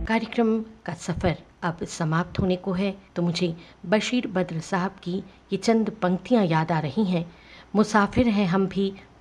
कार्यक्रम का सफ़र अब समाप्त होने को है, तो मुझे बशीर बद्र साहब की ये चंद पंक्तियाँ याद आ रही हैं। मुसाफिर हैं हम भी